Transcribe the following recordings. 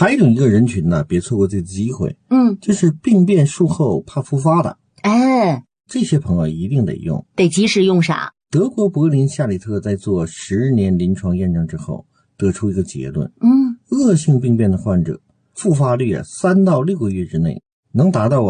还有一个人群呢，别错过这个机会，就是病变术后怕复发的，这些朋友一定得用， 得及时用上。 德国柏林夏里特在做10年临床验证之后，得出一个结论，恶性病变的患者复发率3到6个月之内能达到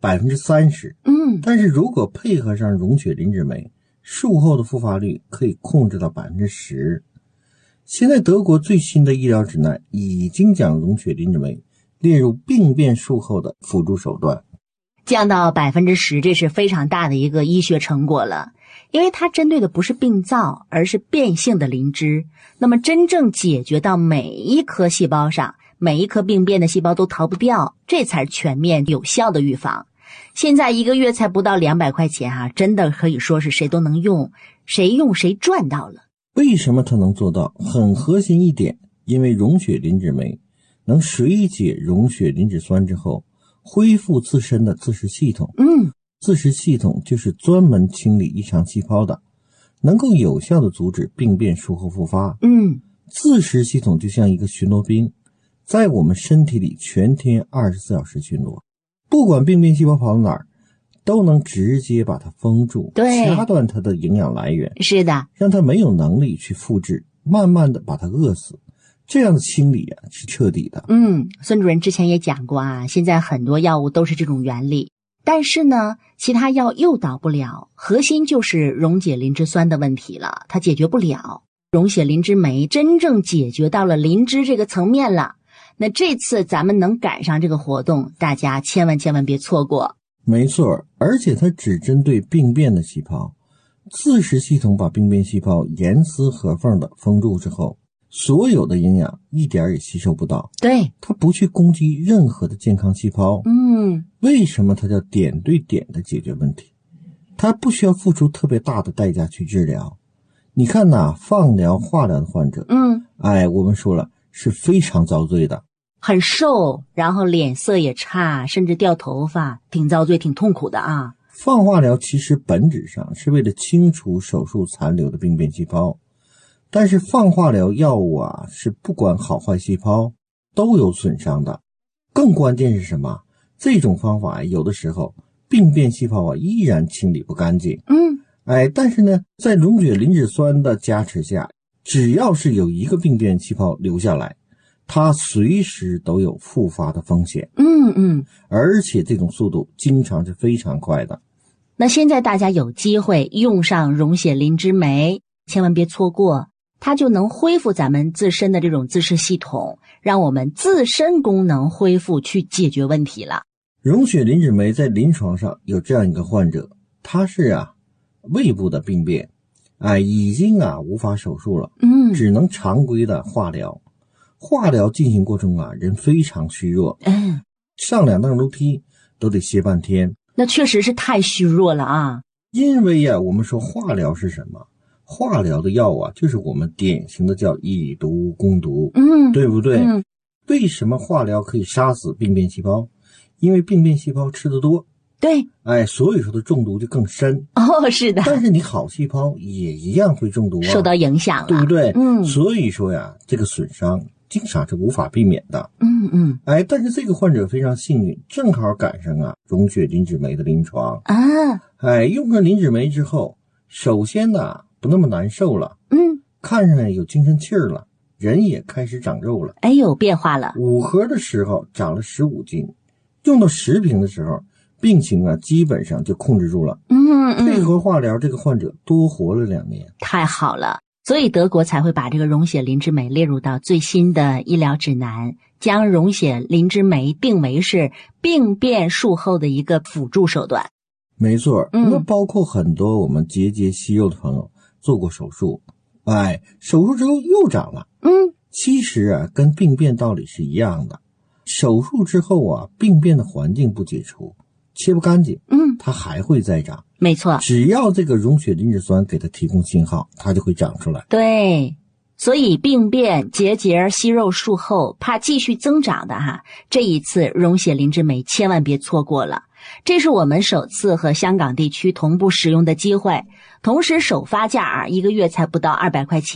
30%，但是如果配合上溶血磷脂酶，术后的复发率可以控制到10%。现在德国最新的医疗指南已经将溶血磷脂酶列入病变术后的辅助手段， 降到10%，这是非常大的一个医学成果了。因为它针对的不是病灶，而是变性的磷脂，那么真正解决到每一颗细胞上，每一颗病变的细胞都逃不掉，这才是全面有效的预防。现在1个月才不到200块钱真的可以说是谁都能用，谁用谁赚到了。 为什么它能做到？很核心一点，因为溶血磷脂酶能水解溶血磷脂酸之后，恢复自身的自噬系统。自噬系统就是专门清理异常细胞的，能够有效的阻止病变术后复发。自噬系统就像一个巡逻兵，在我们身体里全天24小时巡逻，不管病变细胞跑到哪儿，都能直接把它封住，掐断它的营养来源。 是的， 让它没有能力去复制，慢慢的把它饿死。这样的清理是彻底的。 孙主任之前也讲过现在很多药物都是这种原理，但是呢，其他药诱导不了，核心就是溶解磷脂酸的问题了，它解决不了。溶血磷脂酶真正解决到了磷脂这个层面了，那这次咱们能赶上这个活动，大家千万别错过。 没错，而且它只针对病变的细胞，自噬系统把病变细胞严丝合缝的封住之后，所有的营养一点也吸收不到。 对， 它不去攻击任何的健康细胞。为什么它叫点对点的解决问题？它不需要付出特别大的代价去治疗。你看放疗化疗的患者，我们说了是非常遭罪的， 很瘦，然后脸色也差，甚至掉头发，挺遭罪挺痛苦的放化疗其实本质上是为了清除手术残留的病变细胞，但是放化疗药物是不管好坏细胞都有损伤的。更关键是什么？这种方法有的时候病变细胞依然清理不干净。但是呢，在溶血磷脂酸的加持下，只要是有一个病变细胞留下来，它随时都有复发的风险。而且这种速度经常是非常快的。 那现在大家有机会用上溶血磷脂酶，千万别错过，它就能恢复咱们自身的这种自噬系统，让我们自身功能恢复，去解决问题了。 溶血磷脂酶在临床上有这样一个患者，他是胃部的病变，已经无法手术了，只能常规的化疗。化疗进行过程人非常虚弱，上2趟楼梯都得歇半天。 那确实是太虚弱了因为我们说化疗是什么？化疗的药就是我们典型的叫以毒攻毒，对不对？为什么化疗可以杀死病变细胞？因为病变细胞吃得多， 对， 所以说的中毒就更深。 是的。 但是你好细胞也一样会中毒受到影响了， 对不对？所以说这个损伤经常是无法避免的。但是这个患者非常幸运，正好赶上溶血磷脂酶的临床用了磷脂酶之后，首先不那么难受了，看上有精神气儿了，人也开始长肉了， 有变化了。 5盒的时候长了15斤，用到10瓶的时候，病情基本上就控制住了。配合化疗，这个患者多活了2年。 太好了，所以德国才会把这个溶血磷脂酶列入到最新的医疗指南，将溶血磷脂酶定为是病变术后的一个辅助手段。 没错，那包括很多我们结节息肉的朋友做过手术，手术之后又长了。其实跟病变道理是一样的，手术之后病变的环境不解除，切不干净，它还会再长。 没错， 只要这个溶血磷脂酸给它提供信号，它就会长出来。 对，所以病变、结节、息肉术后怕继续增长的这一次溶血磷脂酶千万别错过了。这是我们首次和香港地区同步使用的机会，同时首发价1个月才不到200块钱，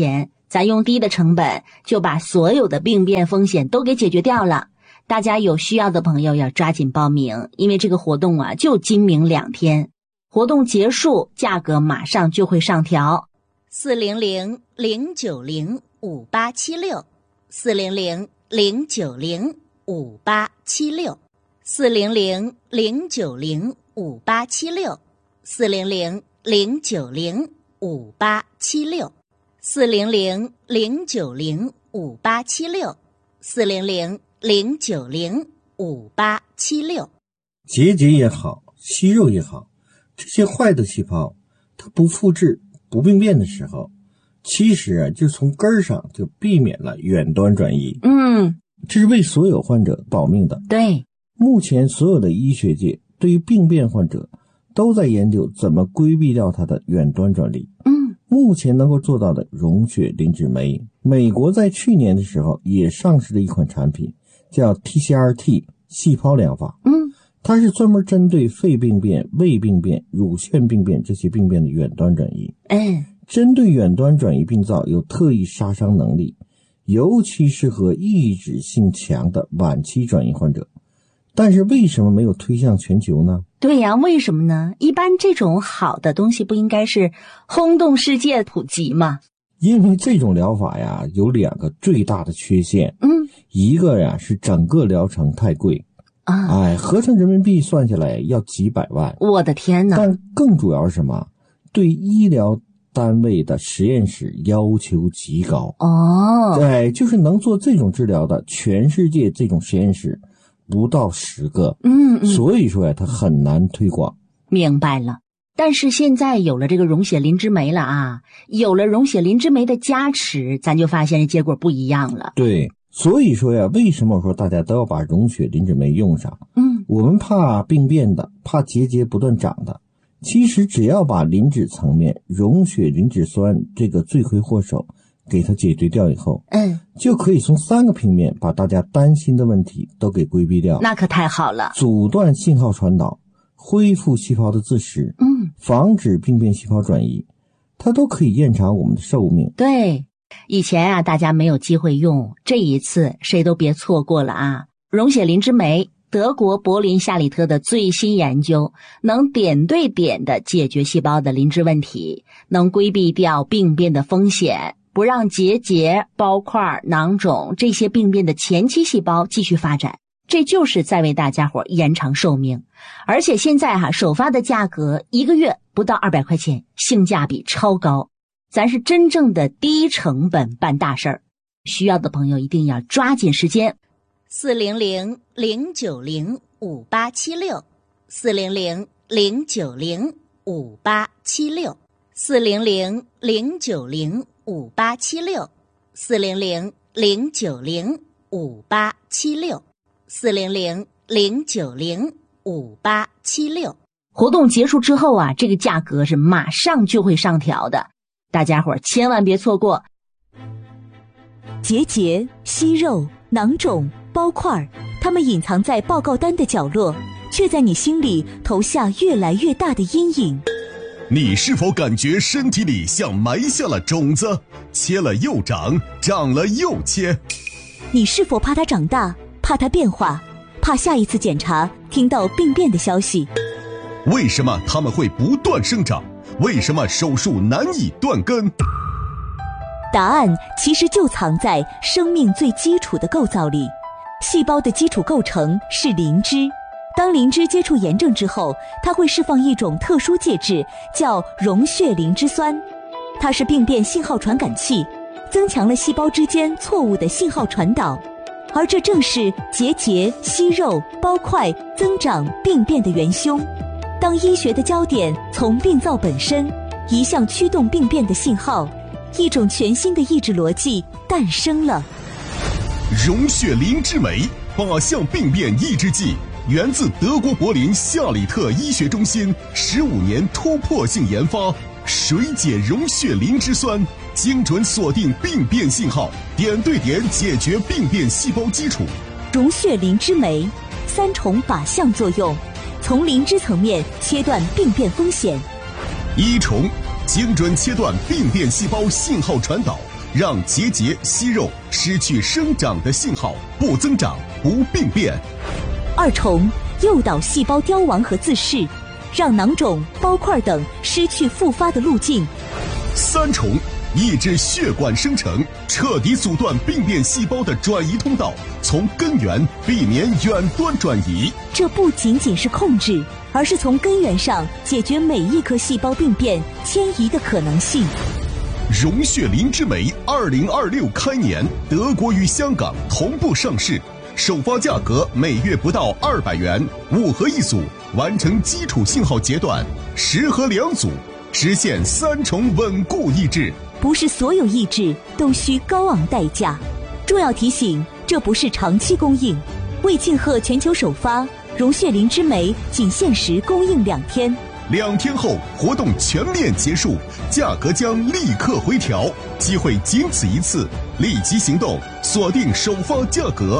咱用低的成本就把所有的病变风险都给解决掉了。大家有需要的朋友要抓紧报名，因为这个活动啊就今明2天，活动结束价格马上就会上调。400-090-5876，400-090-5876，400-090-5876。 结节也好，息肉也好，这些坏的细胞它不复制不病变的时候，其实就从根儿上就避免了远端转移。这是为所有患者保命的。 对， 目前所有的医学界对于病变患者都在研究怎么规避掉它的远端转移。目前能够做到的溶血磷脂酶，美国在去年的时候也上市了一款产品，叫 TCRT 细胞疗法。它是专门针对肺病变、胃病变、乳腺病变这些病变的远端转移。针对远端转移病灶有特异杀伤能力，尤其适合抑制性强的晚期转移患者。但是为什么没有推向全球呢？ 对呀，为什么呢？一般这种好的东西不应该是轰动世界普及吗？ 因为这种疗法呀有2个最大的缺陷。一个呀是整个疗程太贵啊，合成人民币算下来要几百万。 我的天哪！ 但更主要是什么？对医疗单位的实验室要求极高。就是能做这种治疗的全世界这种实验室不到10个。所以说呀，它很难推广。 明白了。但是现在有了这个溶血磷脂酶了啊，有了溶血磷脂酶的加持，咱就发现结果不一样了。 对，所以说呀，为什么说大家都要把溶血磷脂酶用上？我们怕病变的，怕结节不断长的。其实只要把磷脂层面溶血磷脂酸这个罪魁祸首给它解决掉以后，就可以从3个平面把大家担心的问题都给规避掉。 那可太好了。 阻断信号传导，恢复细胞的自噬，防止病变细胞转移，它都可以延长我们的寿命。 对，以前啊大家没有机会用，这一次谁都别错过了啊！溶血磷脂酶，德国柏林夏里特的最新研究，能点对点的解决细胞的磷脂问题，能规避掉病变的风险，不让结节、包块、囊肿这些病变的前期细胞继续发展。这就是在为大家伙延长寿命。而且现在首发的价格1个月不到200块钱，性价比超高。咱是真正的低成本办大事儿，需要的朋友一定要抓紧时间。400-090-5876，400-090-5876，400-090-5876。活动结束之后啊，这个价格是马上就会上调的，大家伙千万别错过。 结节、息肉、囊肿、包块，它们隐藏在报告单的角落，却在你心里投下越来越大的阴影。 你是否感觉身体里像埋下了种子，切了又长，长了又切？ 你是否怕它长大，怕它变化，怕下一次检查听到病变的消息？ 为什么它们会不断生长？为什么手术难以断根？ 答案其实就藏在生命最基础的构造里。细胞的基础构成是磷脂，当磷脂接触炎症之后，它会释放一种特殊介质，叫溶血磷脂酸。它是病变信号传感器，增强了细胞之间错误的信号传导，而这正是结节、息肉、包块增长病变的元凶。当医学的焦点从病灶本身移向驱动病变的信号，一种全新的抑制逻辑诞生了。 溶血磷脂酶靶向病变抑制剂，源自德国柏林夏里特医学中心15年突破性研发，水解溶血磷脂酸，精准锁定病变信号，点对点解决病变细胞基础。 溶血磷脂酶3重靶向作用，从磷脂层面切断病变风险。 1重，精准切断病变细胞信号传导， 让结节、息肉失去生长的信号，不增长、不病变。 二重诱导细胞凋亡和自噬，让囊肿、包块等失去复发的路径。 三重抑制血管生成，彻底阻断病变细胞的转移通道，从根源避免远端转移。 这不仅仅是控制，而是从根源上解决每一颗细胞病变迁移的可能性。 溶血磷脂镁2026开年，德国与香港同步上市，首发价格每月不到200元，5盒一组，完成基础信号阶段，10盒2组，实现3重稳固抑制。 不是所有抑制都需高昂代价。重要提醒，这不是长期供应。为庆贺全球首发，溶血磷脂镁仅限时供应2天。 2天后活动全面结束，价格将立刻回调，机会仅此一次，立即行动，锁定首发价格。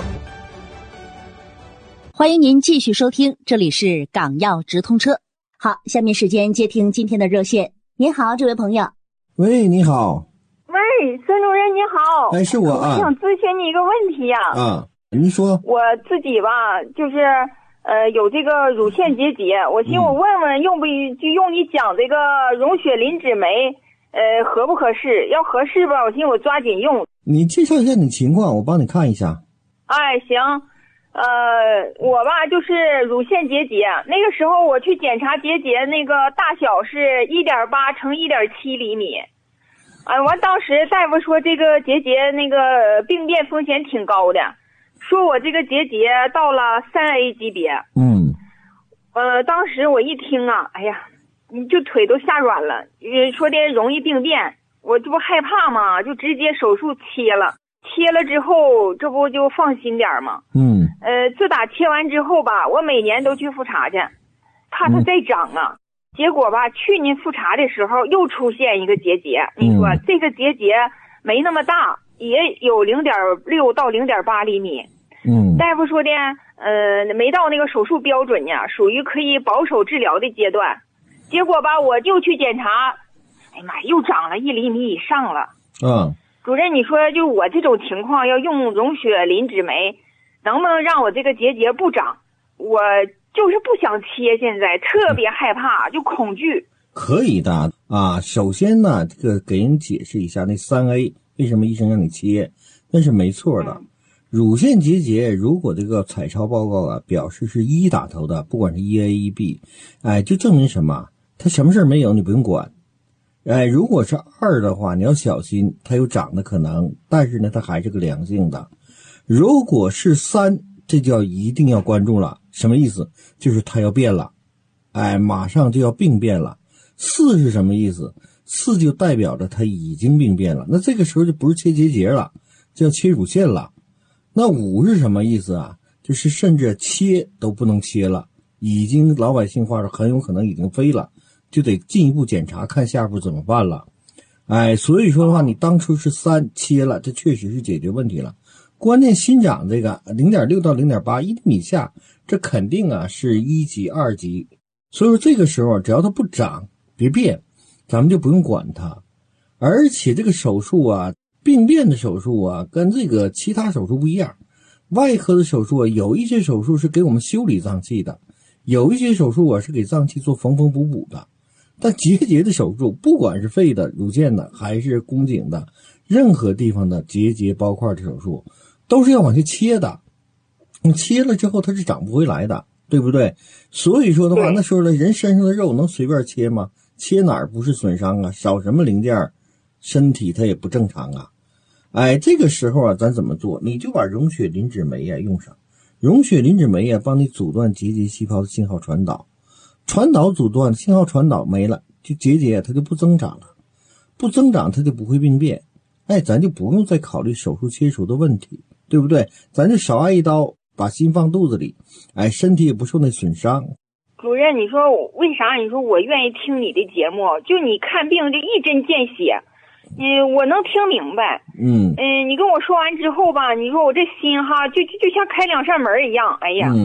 欢迎您继续收听，这里是港药直通车。好，下面时间接听今天的热线。您好，这位朋友。 喂，你好。 喂，孙主任你好。 哎，是我啊。 我想咨询你一个问题呀。 您说。 我自己吧，就是有这个乳腺结节，我寻思我问问用不就用你讲这个溶血磷脂镁，合不合适？要合适吧，我寻思我抓紧用。 你介绍一下你情况，我帮你看一下。 哎，行。我吧就是乳腺结节，那个时候我去检查结节，那个大小是1.8乘1.7厘米。完当时大夫说这个结节那个病变风险挺高的，说我这个结节到了3A 级别。当时我一听啊，哎呀，你就腿都吓软了，说的容易病变，我这不害怕吗？就直接手术切了。切了之后，这不就放心点吗？自打切完之后吧，我每年都去复查去，怕它再长啊。结果吧，去年复查的时候又出现一个结节。你说这个结节没那么大，也有0.6到0.8厘米。大夫说的，没到那个手术标准呢，属于可以保守治疗的阶段。结果吧，我就去检查，哎呀妈，又长了1厘米以上了。主任，你说就我这种情况要用溶血磷脂镁，能不能让我这个结节不长？我就是不想切，现在特别害怕，就恐惧。 可以的啊，首先呢，这个给人解释一下那3A 为什么医生让你切，那是没错的。乳腺结节如果这个彩超报告啊表示是1打头的，不管是1A、1B， 就证明什么？它什么事没有，你不用管。如果是2的话，你要小心，它有长的可能，但是呢，它还是个良性的。如果是3，这就一定要关注了。什么意思？就是它要变了，马上就要病变了。4是什么意思？4就代表着它已经病变了，那这个时候就不是切结节了，就要切乳腺了。那5是什么意思啊？就是甚至切都不能切了，已经老百姓话说很有可能已经飞了，就得进一步检查看下步怎么办了。所以说的话，你当初是3切了，这确实是解决问题了。关键新长这个 0.6 到 0.8 1厘米以下，这肯定啊是1级2级。所以说这个时候只要它不长别变，咱们就不用管它。而且这个手术啊，病变的手术啊，跟这个其他手术不一样。外科的手术啊，有一些手术是给我们修理脏器的，有一些手术啊是给脏器做缝缝补补的。但结节的手术，不管是肺的、乳腺的还是宫颈的，任何地方的结节包块的手术都是要往下切的，你切了之后它是长不回来的，对不对？所以说的话，那时候呢，人身上的肉能随便切吗？切哪儿不是损伤啊？少什么零件，身体它也不正常啊。这个时候啊，咱怎么做？你就把溶血磷脂镁啊用上，溶血磷脂镁啊帮你阻断结节细胞的信号传导，阻断，信号传导没了，就结节它就不增长了，不增长它就不会病变。咱就不用再考虑手术切除的问题，对不对？咱就少挨一刀，把心放肚子里，身体也不受那损伤。 主任，你说为啥？你说我愿意听你的节目，就你看病就一针见血，我能听明白。你跟我说完之后吧，你说我这心哈，就像开2扇门一样。哎呀，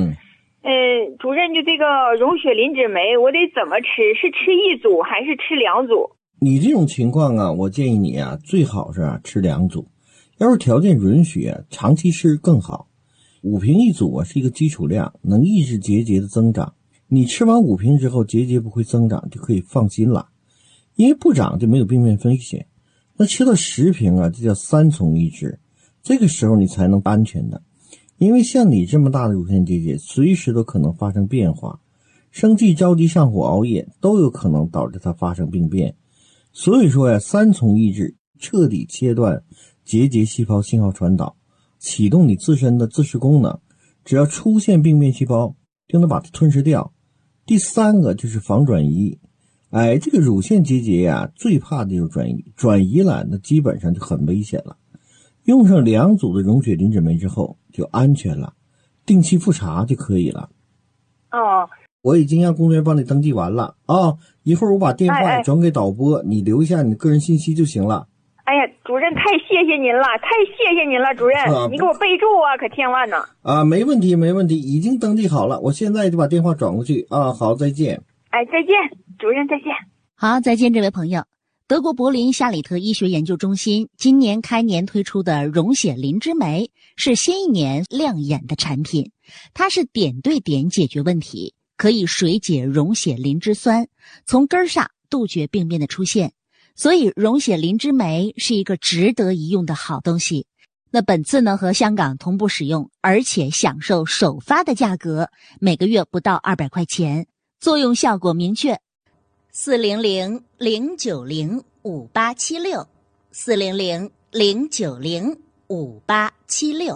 主任，就这个溶血磷脂镁，我得怎么吃？是吃1组还是吃2组？ 你这种情况啊，我建议你啊，最好是吃2组，要是条件允许，长期吃更好。5瓶一组是一个基础量，能抑制结节的增长。你吃完5瓶之后，结节不会增长，就可以放心了，因为不长就没有病变风险。那吃到10瓶啊，这叫3重抑制，这个时候你才能安全的。因为像你这么大的乳腺结节，随时都可能发生变化，生气、着急、上火、熬夜都有可能导致它发生病变。所以说呀，3重抑制彻底切断结节细胞信号传导，启动你自身的自噬功能，只要出现病变细胞就能把它吞噬掉。第3个就是防转移。这个乳腺结节呀，最怕的就是转移，转移了那基本上就很危险了。用上2组的溶血磷脂酶之后就安全了，定期复查就可以了。我已经让工作人员帮你登记完了啊，一会儿我把电话转给导播，你留下你个人信息就行了。 哎呀，主任太谢谢您了，太谢谢您了，主任，你给我备注啊，可千万呢。 没问题没问题，已经登记好了，我现在就把电话转过去啊。好，再见。 再见，主任再见。 好，再见这位朋友。德国柏林夏里特医学研究中心今年开年推出的溶血磷脂酶是新一年亮眼的产品，它是点对点解决问题，可以水解溶血磷脂酸，从根上杜绝病变的出现。所以溶血磷脂酶是一个值得一用的好东西。那本次呢和香港同步使用，而且享受首发的价格，每个月不到200块钱，作用效果明确。400-090-5876 400-090-5876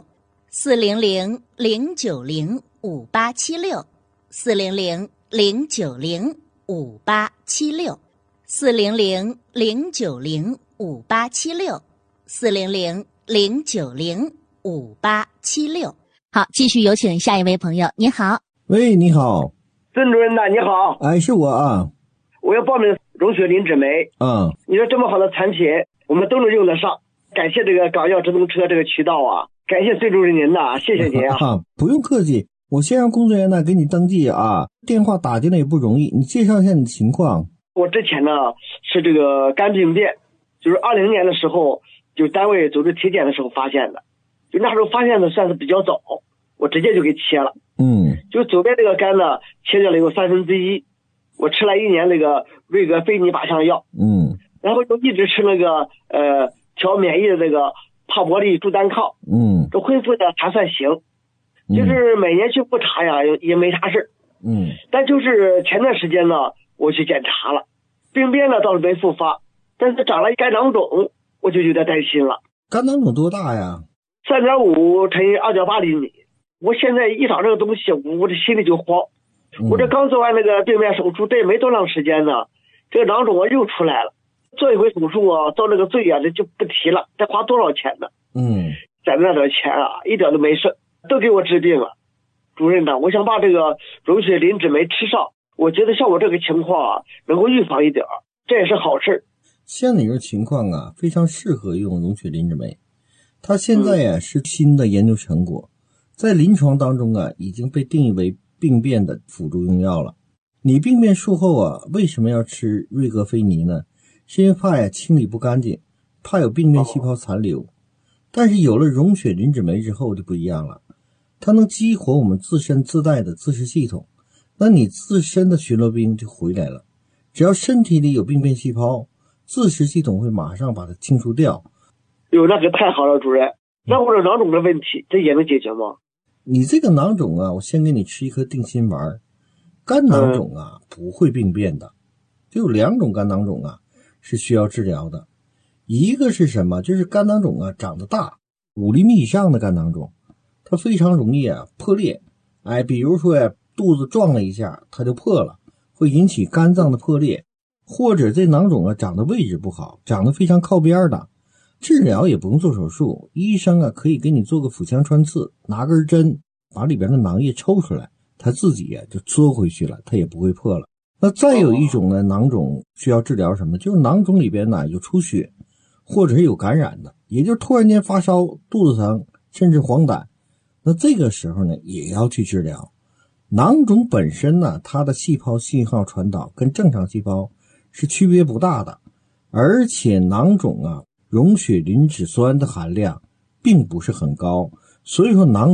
400-090-5876 400-090-5876 400-090-5876 400-090-5876。好，继续有请下一位朋友。你好。 喂，你好。 孙主任呐，你好。 是我啊。 我要报名溶血磷脂酶。你说这么好的产品，我们都能用得上。感谢这个港药直通车这个渠道啊，感谢孙主任您呐，谢谢您啊。 不用客气，我先让工作人员呢给你登记啊，电话打进来也不容易，你介绍一下你的情况。 我之前呢是这个肝病变，就是20年的时候，就单位组织体检的时候发现的，就那时候发现的算是比较早，我直接就给切了。就左边这个肝呢切掉了有1/3，我吃了1年那个瑞格菲尼靶向药，然后就一直吃那个调免疫的这个帕博利珠单抗，这恢复的还算行，就是每年去复查呀也没啥事，但就是前段时间呢我去检查了，病变呢倒是没复发，但是长了肝囊肿，我就有点担心了。 肝囊肿多大呀 ？3.5乘以2.8厘米。我现在一找这个东西，我这心里就慌。我这刚做完那个病变手术，这也没多长时间呢，这个囊肿啊又出来了。做一回手术啊，遭那个罪啊，这就不提了，得花多少钱呢？攒那点钱啊，一点都没剩，都给我治病了。主任呢，我想把这个溶血磷脂酶吃上，我觉得像我这个情况啊，能够预防一点，这也是好事。 像你这情况啊，非常适合用溶血磷脂酶。它现在呀是新的研究成果，在临床当中啊已经被定义为病变的辅助用药了。你病变术后啊，为什么要吃瑞格菲尼呢？是因为怕呀清理不干净，怕有病变细胞残留。但是有了溶血磷脂酶之后就不一样了，它能激活我们自身自带的自噬系统，那你自身的巡逻兵就回来了。只要身体里有病变细胞，自噬系统会马上把它清除掉。 那可太好了，主任。那我这囊肿的问题，这也能解决吗？ 你这个囊肿啊，我先给你吃一颗定心丸。肝囊肿啊不会病变的，就有2种肝囊肿啊是需要治疗的。一个是什么？就是肝囊肿啊长得大，5厘米以上的肝囊肿，它非常容易啊破裂。比如说呀肚子撞了一下它就破了，会引起肝脏的破裂。或者这囊肿啊长的位置不好，长得非常靠边的，治疗也不用做手术，医生啊可以给你做个腹腔穿刺，拿根针把里边的囊液抽出来，它自己就缩回去了，它也不会破了。那再有一种呢，囊肿需要治疗什么？就是囊肿里边呢有出血，或者是有感染的，也就是突然间发烧、肚子疼，甚至黄疸。那这个时候呢也要去治疗。囊肿本身呢，它的细胞信号传导跟正常细胞是区别不大的， 而且囊肿啊，溶血磷脂酸的含量并不是很高，所以说囊